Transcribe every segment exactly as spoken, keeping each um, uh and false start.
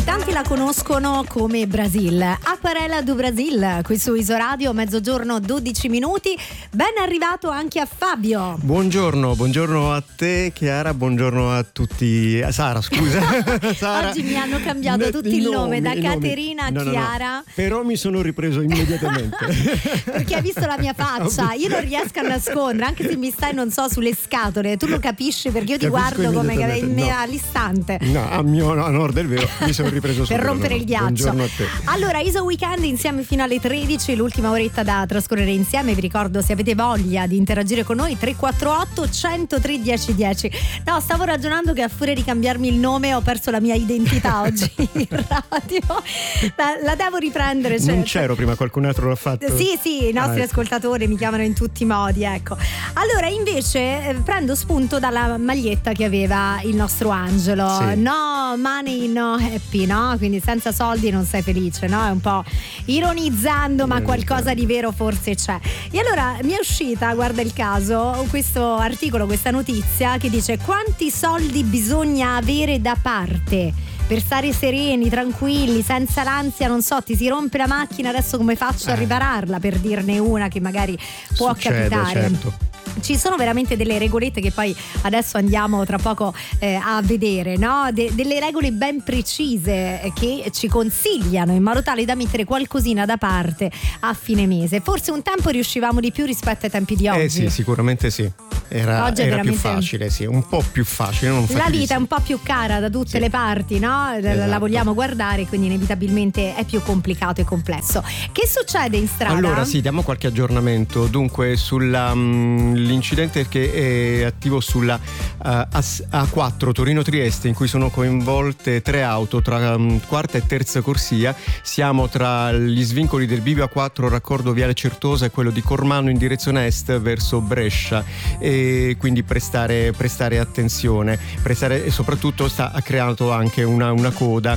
tanti la conoscono come Brasil. Aquarela do Brasil, qui su Isoradio, mezzogiorno dodici minuti. Ben arrivato anche a Fabio. Buongiorno, buongiorno a te Chiara, buongiorno a tutti. Sara, scusa. Sara. Oggi mi hanno cambiato no, tutti il nome, da Caterina a no, no, Chiara. No. Però mi sono ripreso immediatamente. Perché hai visto la mia faccia, io non riesco a nascondere, anche se mi stai, non so, sulle scatole, tu lo capisci perché io ti Capisco guardo come in, no. all'istante. No, a mio a onor del vero mi sono ripreso subito. Per rompere il ghiaccio. Buongiorno a te. Allora, Iso Weekend insieme fino alle tredici, l'ultima oretta da trascorrere insieme. Vi ricordo, se avete voglia di interagire con noi, tre quattro otto uno zero tre uno zero uno zero. No, stavo ragionando che a furia di cambiarmi il nome ho perso la mia identità oggi in radio. La, la devo riprendere. Cioè, non c'ero prima, qualcun altro l'ha fatto? Sì, sì, i nostri ah, ascoltatori mi chiamano in tutti i modi, ecco. Allora, invece, eh, prendo spunto dalla maglietta che aveva il nostro Angelo. Sì. No money, no happy, no? Quindi senza soldi non sei felice, no? È un po' ironizzando, ma qualcosa di vero forse c'è. E allora mi è uscita, guarda il caso, questo articolo, questa notizia che dice: quanti soldi bisogna avere da parte per stare sereni, tranquilli, senza l'ansia, non so, ti si rompe la macchina, adesso come faccio a ripararla, per dirne una che magari può Succede, capitare. Certo. Ci sono veramente delle regolette che poi adesso andiamo tra poco eh, a vedere, no? De- delle regole ben precise che ci consigliano in modo tale da mettere qualcosina da parte a fine mese. Forse un tempo riuscivamo di più rispetto ai tempi di oggi. Eh sì, sicuramente sì. Era, Oggi è era veramente... più facile, sì, un po' più facile. Non la vita è un po' più cara da tutte sì. le parti, no? Esatto. La vogliamo guardare, quindi inevitabilmente è più complicato e complesso. Che succede in strada? Allora sì, diamo qualche aggiornamento. Dunque, sull'incidente um, che è attivo sulla uh, A quattro Torino-Trieste, in cui sono coinvolte tre auto tra um, quarta e terza corsia. Siamo tra gli svincoli del Bivio A quattro, raccordo Viale Certosa, e quello di Cormano in direzione est verso Brescia. E quindi prestare, prestare attenzione, prestare, e soprattutto sta, ha creato anche una, una coda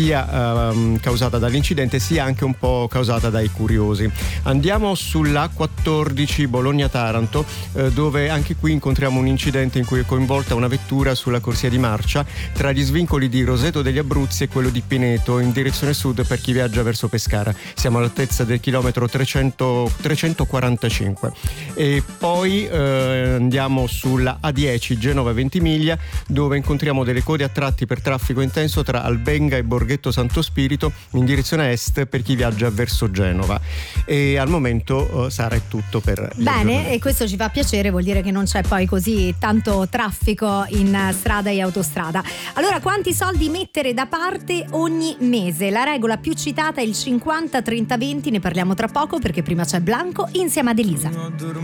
sia um, causata dall'incidente sia anche un po' causata dai curiosi. Andiamo sull'A quattordici Bologna-Taranto, eh, dove anche qui incontriamo un incidente in cui è coinvolta una vettura sulla corsia di marcia tra gli svincoli di Roseto degli Abruzzi e quello di Pineto in direzione sud per chi viaggia verso Pescara. Siamo all'altezza del chilometro trecento, trecentoquarantacinque. E poi eh, andiamo sulla A dieci Genova-Ventimiglia, dove incontriamo delle code a tratti per traffico intenso tra Albenga e Borghetto Santo Spirito in direzione est per chi viaggia verso Genova. E al momento uh, Sara, è tutto per bene, e questo ci fa piacere, vuol dire che non c'è poi così tanto traffico in strada e autostrada. Allora, quanti soldi mettere da parte ogni mese? La regola più citata è il cinquanta trenta venti, ne parliamo tra poco perché prima c'è Blanco insieme ad Elisa.